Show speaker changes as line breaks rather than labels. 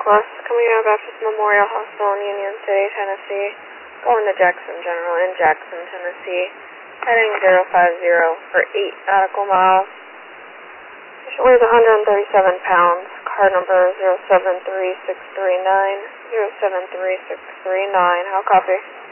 Plus, coming out of Baptist Memorial Hospital in Union City, Tennessee, going to Jackson General in Jackson, Tennessee, heading 050 for 8 nautical miles. Patient weighs 137 pounds, car number 073639, 073639, how copy?